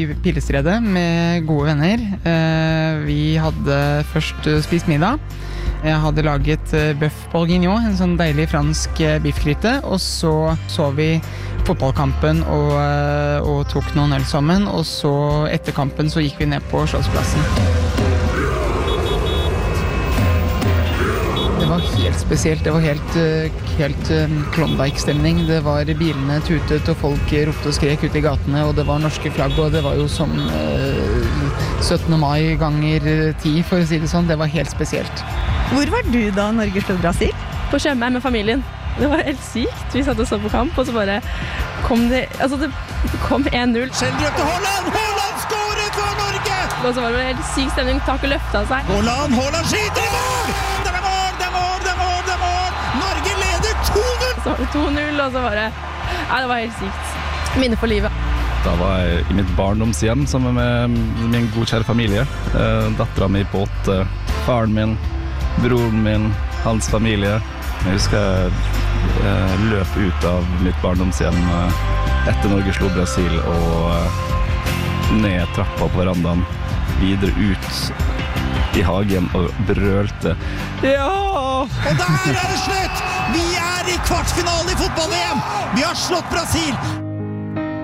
Pilestredet med gode venner. Vi hadde først spist middag. Jeg hadde laget bœuf bourguignon, en sånn deilig fransk biffgryte, og så vi fotballkampen og tok noen øl sammen, og så etter kampen så gikk vi ned på Slottsplassen. Det var helt spesielt, det var helt Klondike-stemning. Det var bilene tutet, og folk ropte og skrek ut i gatene, og det var norske flagg, og det var jo som 17. mai ganger 10, for å si det sånn. Det var helt spesielt. Hvor var du da Norge slo Brasil? På Tjøme med familien. Det var helt sykt. Vi satt og så på kamp, og så bare kom det kom 1-0. Skjeldrøp til Haaland! Haaland skårer for Norge! Og så var det helt syk stemning. Taket løftet seg. Haaland skyter i mål! Det er mål! Norge leder 2-0! Så var det 2-0, og så var det... Ja, det var helt sykt. Minne for livet. Da var jeg i mitt barndomshjem sammen med min godkjære familie. Datteren min på 8, faren min, broren min, hans familie. Jeg husker jeg løp ut av mitt barndomshjem etter Norge slo Brasil og ned trappa på verandaen, videre ut i hagen og brølte ja! Og der er det slutt! Vi er i kvartfinale i fotball-VM! Vi har slått Brasil!